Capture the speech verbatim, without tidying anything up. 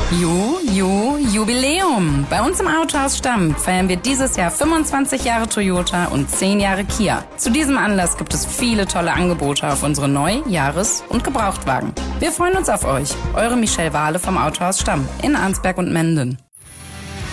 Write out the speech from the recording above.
Ju, Ju, Jubiläum. Bei uns im Autohaus Stamm feiern wir dieses Jahr fünfundzwanzig Jahre Toyota und zehn Jahre Kia. Zu diesem Anlass gibt es viele tolle Angebote auf unsere Neu-, Jahres- und Gebrauchtwagen. Wir freuen uns auf euch. Eure Michelle Wahle vom Autohaus Stamm in Arnsberg und Menden.